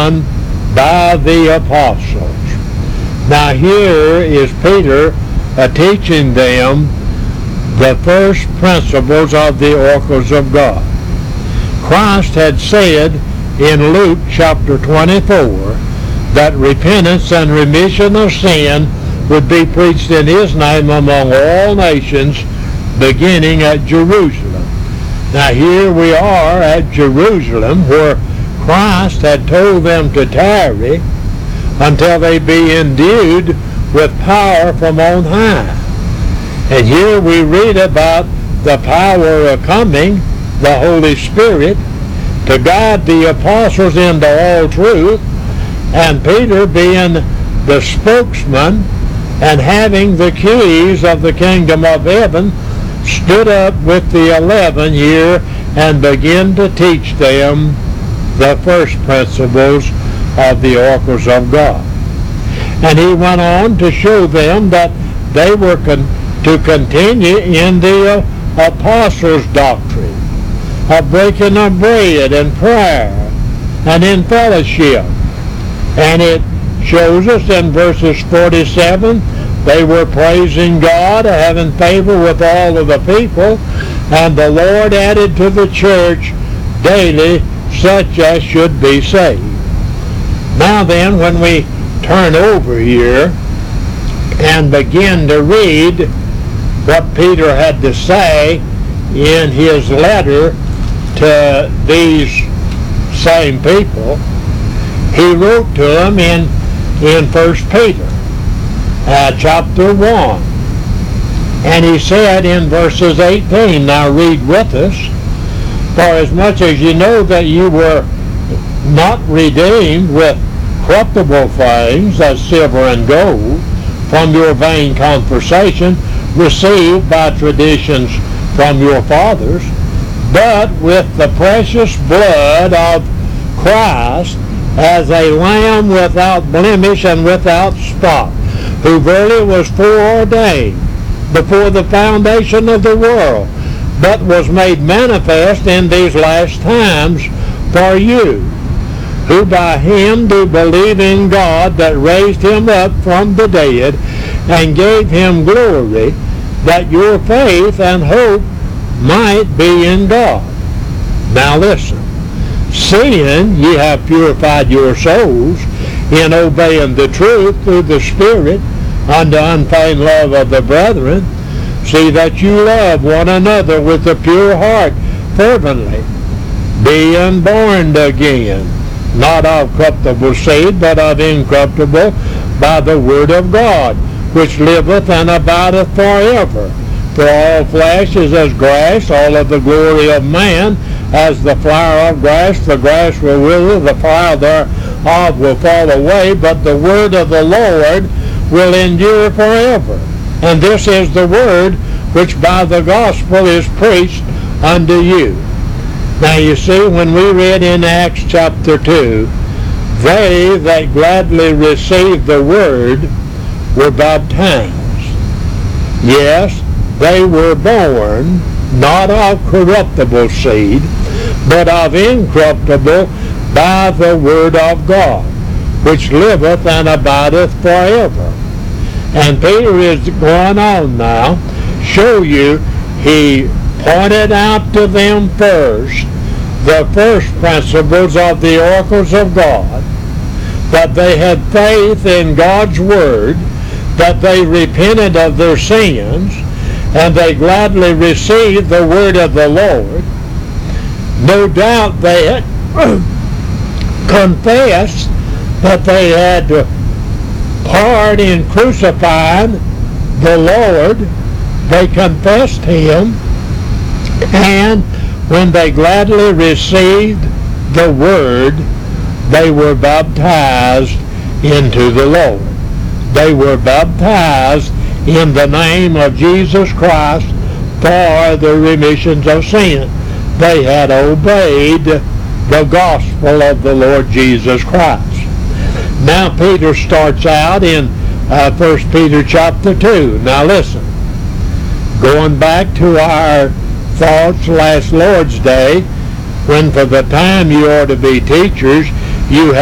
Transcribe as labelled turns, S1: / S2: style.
S1: done by the apostles. Now here is Peter teaching them the first principles of the oracles of God. Christ had said in Luke chapter 24 that repentance and remission of sin would be preached in his name among all nations, beginning at Jerusalem. Now here we are at Jerusalem, where Christ had told them to tarry until they be endued with power from on high. And here we read about the power of coming, the Holy Spirit, to guide the apostles into all truth, and Peter being the spokesman and having the keys of the kingdom of heaven, stood up with the 11 here and began to teach them the first principles of the oracles of God. And he went on to show them that they were to continue in the apostles' doctrine of breaking of bread and prayer and in fellowship. And it shows us in verses 47, they were praising God, having favor with all of the people, and the Lord added to the church daily such as should be saved. Now then, when we turn over here and begin to read what Peter had to say in his letter to these same people, he wrote to them in 1 Peter chapter 1. And he said in verses 18, now read with us, for as much as you know that you were not redeemed with corruptible things as silver and gold from your vain conversation received by traditions from your fathers, but with the precious blood of Christ as a lamb without blemish and without spot, who verily was foreordained before the foundation of the world, but was made manifest in these last times for you, who by him do believe in God that raised him up from the dead and gave him glory, that your faith and hope might be in God. Now listen, seeing ye have purified your souls in obeying the truth through the Spirit unto unfeigned love of the brethren, see that you love one another with a pure heart fervently, being born again, not of corruptible seed, but of incorruptible, by the word of God, which liveth and abideth forever. For all flesh is as grass, all of the glory of man as the flower of grass. The grass will wither, the flower thereof will fall away, but the word of the Lord will endure forever. And this is the word which by the gospel is preached unto you. Now you see, when we read in Acts chapter 2, they that gladly received the word were baptized. Yes, they were born not of corruptible seed, but of incorruptible, by the word of God, which liveth and abideth forever. And Peter is going on now, show you, he pointed out to them first the first principles of the oracles of God, that they had faith in God's word, that they repented of their sins, and they gladly received the word of the Lord. No doubt they had confessed that they had part in crucifying the Lord. They confessed him, and when they gladly received the word, they were baptized into the Lord. They were baptized in the name of Jesus Christ for the remissions of sin. They had obeyed the gospel of the Lord Jesus Christ. Now Peter starts out in 1 Peter chapter 2. Now listen, going back to our thoughts last Lord's Day, when for the time you ought to be teachers, you